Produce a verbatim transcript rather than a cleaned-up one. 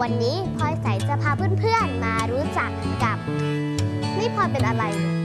วันนี้พลอยใสจะพาเพื่อนๆมารู้จักกับนี่พลอยเป็นอะไรเนี่ย